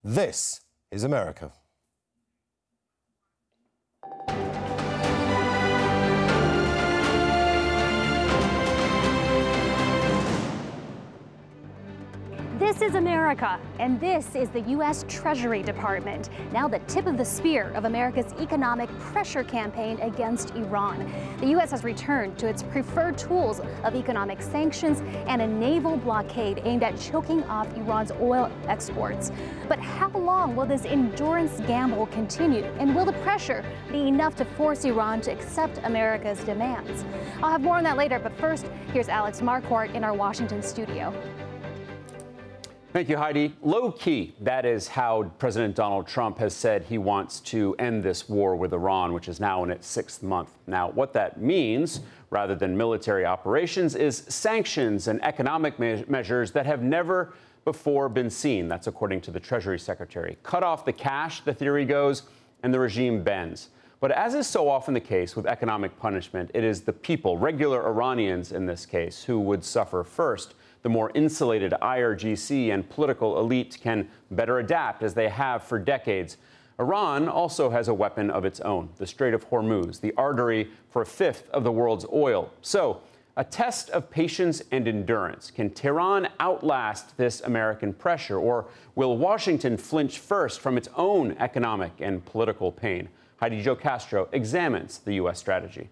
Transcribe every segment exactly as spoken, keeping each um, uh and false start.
This is America. This is America, and this is the U S Treasury Department, now the tip of the spear of America's economic pressure campaign against Iran. The U S has returned to its preferred tools of economic sanctions and a naval blockade aimed at choking off Iran's oil exports. But how long will this endurance gamble continue, and will the pressure be enough to force Iran to accept America's demands? I'll have more on that later, but first, here's Alex Marquardt in our Washington studio. Thank you, Heidi. Low key, that is how President Donald Trump has said he wants to end this war with Iran, which is now in its sixth month. Now, what that means, rather than military operations, is sanctions and economic me- measures that have never before been seen. That's according to the Treasury Secretary. Cut off the cash, the theory goes, and the regime bends. But as is so often the case with economic punishment, it is the people, regular Iranians in this case, who would suffer first. The more insulated I R G C and political elite can better adapt, as they have for decades. Iran also has a weapon of its own, the Strait of Hormuz, the artery for a fifth of the world's oil. So, a test of patience and endurance. Can Tehran outlast this American pressure, or will Washington flinch first from its own economic and political pain? Heidi Jo Castro examines the U S strategy.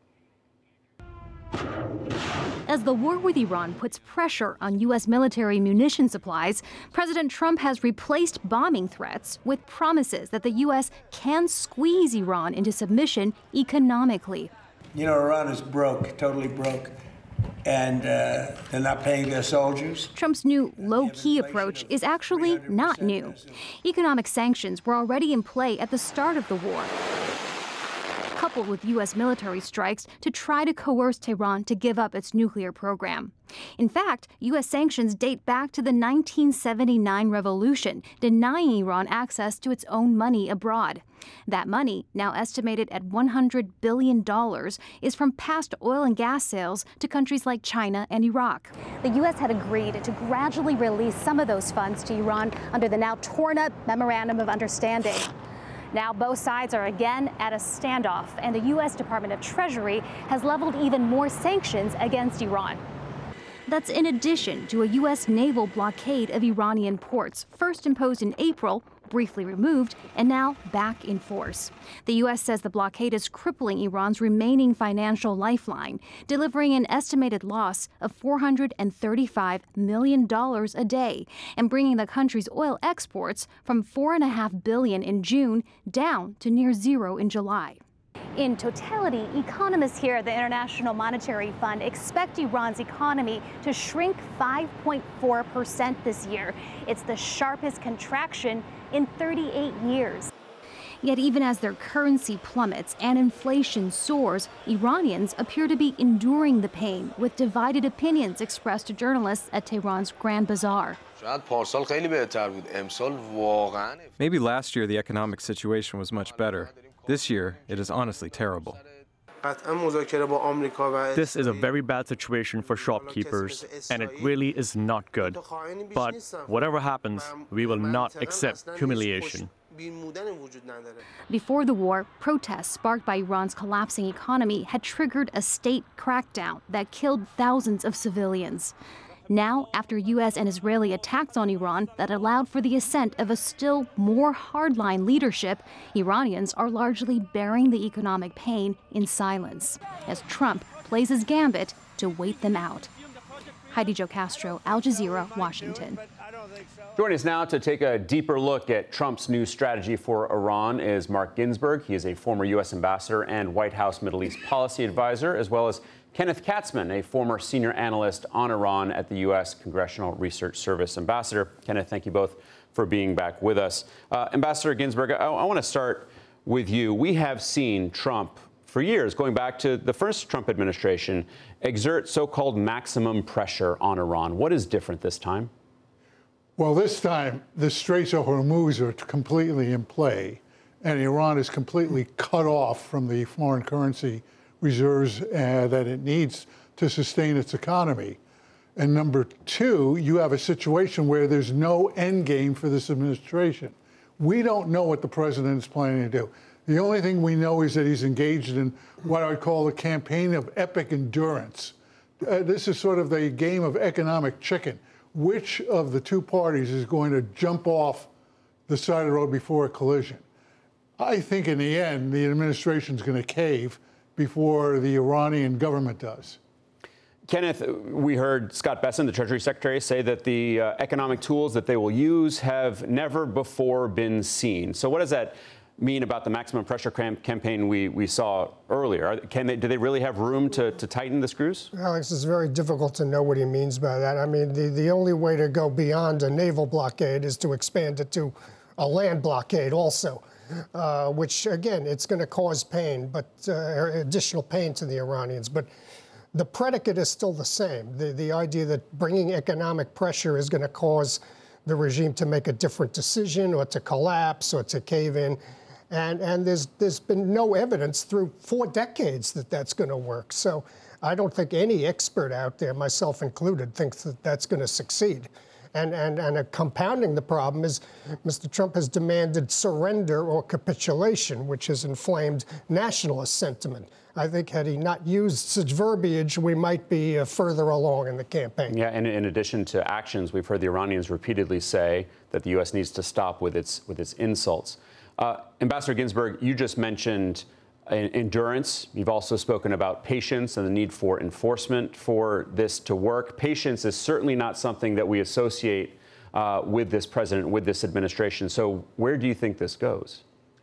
As the war with Iran puts pressure on U S military munition supplies, President Trump has replaced bombing threats with promises that the U S can squeeze Iran into submission economically. You know, Iran is broke, totally broke, and uh, they're not paying their soldiers. Trump's new low-key approach is actually not new. Economic sanctions were already in play at the start of the war, coupled with U S military strikes to try to coerce Tehran to give up its nuclear program. In fact, U S sanctions date back to the nineteen seventy-nine revolution, denying Iran access to its own money abroad. That money, now estimated at one hundred billion dollars, is from past oil and gas sales to countries like China and Iraq. The U S had agreed to gradually release some of those funds to Iran under the now torn-up Memorandum of Understanding. Now both sides are again at a standoff, and the U S Department of Treasury has leveled even more sanctions against Iran. That's in addition to a U S naval blockade of Iranian ports, first imposed in April, briefly removed, and now back in force. The U S says the blockade is crippling Iran's remaining financial lifeline, delivering an estimated loss of four hundred thirty-five million dollars a day, and bringing the country's oil exports from four point five billion dollars in June down to near zero in July. In totality, economists here at the International Monetary Fund expect Iran's economy to shrink five point four percent this year. It's the sharpest contraction in thirty-eight years. Yet even as their currency plummets and inflation soars, Iranians appear to be enduring the pain, with divided opinions expressed to journalists at Tehran's Grand Bazaar. Maybe last year the economic situation was much better. This year, it is honestly terrible. This is a very bad situation for shopkeepers, and it really is not good. But whatever happens, we will not accept humiliation. Before the war, protests sparked by Iran's collapsing economy had triggered a state crackdown that killed thousands of civilians. Now, after U S and Israeli attacks on Iran that allowed for the ascent of a still more hardline leadership, Iranians are largely bearing the economic pain in silence, as Trump plays his gambit to wait them out. Heidi Jo Castro, Al Jazeera, Washington. Joining us now to take a deeper look at Trump's new strategy for Iran is Mark Ginsburg. He is a former U S ambassador and White House Middle East policy advisor, as well as Kenneth Katzman, a former senior analyst on Iran at the U S Congressional Research Service. Ambassador, Kenneth, thank you both for being back with us. Uh, Ambassador Ginsburg, I, I want to start with you. We have seen Trump for years, going back to the first Trump administration, exert so-called maximum pressure on Iran. What is different this time? Well, this time, the Straits of Hormuz are completely in play, and Iran is completely cut off from the foreign currency reserves uh, that it needs to sustain its economy. And number two, you have a situation where there's no end game for this administration. We don't know what the president is planning to do. The only thing we know is that he's engaged in what I would call a campaign of epic endurance. Uh, this is sort of the game of economic chicken. Which of the two parties is going to jump off the side of the road before a collision? I think in the end, the administration is going to cave before the Iranian government does. Kenneth, we heard Scott Bessent, the Treasury Secretary, say that the uh, economic tools that they will use have never before been seen. So what does that mean about the maximum pressure cam campaign we, we saw earlier? Can they, do they really have room to, to tighten the screws? Alex, it's very difficult to know what he means by that. I mean, the, the only way to go beyond a naval blockade is to expand it to a land blockade also, uh, which, again, it's going to cause pain, but uh, additional pain to the Iranians. But the predicate is still the same. The, the idea that bringing economic pressure is going to cause the regime to make a different decision or to collapse or to cave in. And, and there's, there's been no evidence through four decades that that's going to work. So I don't think any expert out there, myself included, thinks that that's going to succeed. And, and, and a compounding the problem is Mister Trump has demanded surrender or capitulation, which has inflamed nationalist sentiment. I think had he not used such verbiage, we might be uh, further along in the campaign. Yeah, and in addition to actions, we've heard the Iranians repeatedly say that the U S needs to stop with its, with its insults. Uh, Ambassador Ginsburg, you just mentioned uh, endurance. You've also spoken about patience and the need for enforcement for this to work. Patience is certainly not something that we associate uh, with this president, with this administration. So where do you think this goes?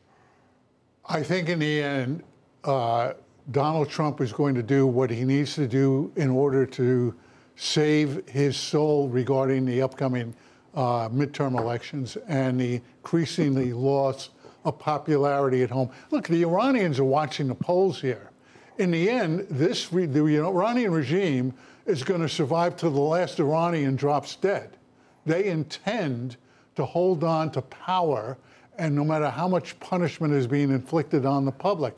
I think in the end, uh, Donald Trump is going to do what he needs to do in order to save his soul regarding the upcoming uh, midterm elections and the increasingly loss of popularity at home. Look, the Iranians are watching the polls here. In the end, this re the Iranian regime is going to survive till the last Iranian drops dead. They intend to hold on to power, and no matter how much punishment is being inflicted on the public.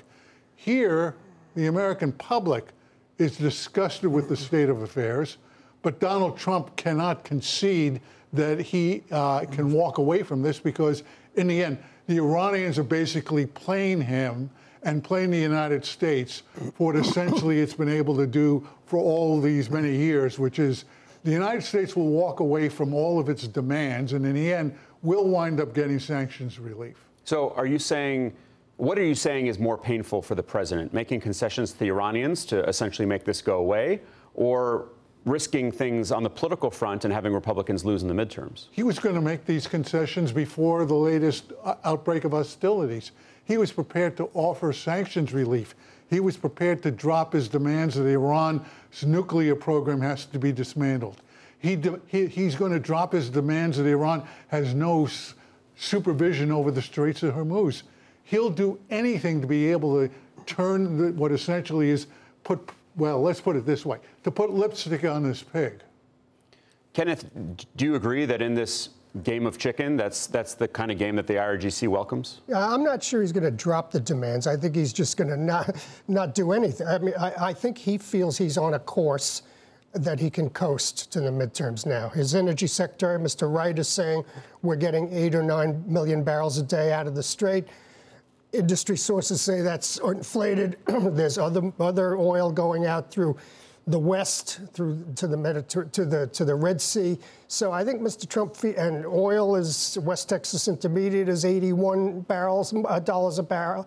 Here, the American public is disgusted with the state of affairs, but Donald Trump cannot concede that he uh, can walk away from this because, in the end, the Iranians are basically playing him and playing the United States for what essentially it's been able to do for all these many years, which is the United States will walk away from all of its demands, and in the end, will wind up getting sanctions relief. So are you saying, what are you saying is more painful for the president? Making concessions to the Iranians to essentially make this go away, or risking things on the political front and having Republicans lose in the midterms? He was going to make these concessions before the latest outbreak of hostilities. He was prepared to offer sanctions relief. He was prepared to drop his demands that Iran's nuclear program has to be dismantled. He, he, he's going to drop his demands that Iran has no s supervision over the Straits of Hormuz. He'll do anything to be able to turn the, what essentially is put, well, let's put it this way, to put lipstick on this pig. Kenneth, do you agree that in this game of chicken, that's that's the kind of game that the I R G C welcomes? Yeah, I'm not sure he's going to drop the demands. I think he's just going to not not do anything. I mean, I, I think he feels he's on a course that he can coast to the midterms now. His energy secretary, Mister Wright, is saying we're getting eight or nine million barrels a day out of the Strait. Industry sources say that's inflated. There's other other oil going out through the west, through to the Mediter to the to the Red Sea. So I think Mister Trump, and oil is West Texas Intermediate is eighty-one barrels uh, dollars a barrel.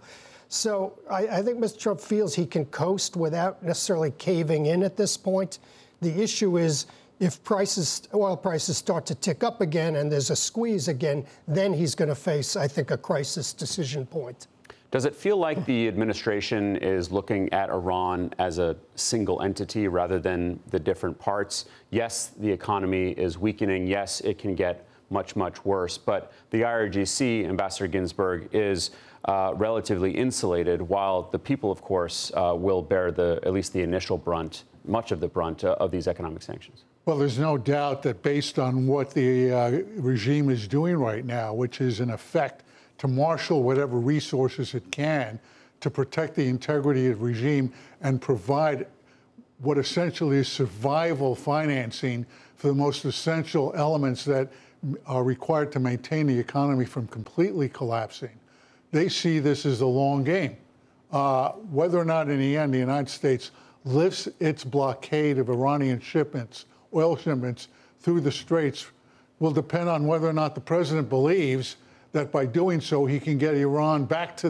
So I, I think Mister Trump feels he can coast without necessarily caving in at this point. The issue is if prices, oil prices start to tick up again and there's a squeeze again, then he's going to face, I think, a crisis decision point. Does it feel like the administration is looking at Iran as a single entity rather than the different parts? Yes, the economy is weakening. Yes, it can get much, much worse. But the I R G C, Ambassador Ginsburg, is uh, relatively insulated, while the people, of course, uh, will bear the at least the initial brunt, much of the brunt uh, of these economic sanctions. Well, there's no doubt that based on what the uh, regime is doing right now, which is in effect to marshal whatever resources it can to protect the integrity of the regime and provide what essentially is survival financing for the most essential elements that are required to maintain the economy from completely collapsing. They see this as a long game. Uh, whether or not in the end the United States lifts its blockade of Iranian shipments, oil shipments through the Straits will depend on whether or not the president believes that by doing so he can get Iran back to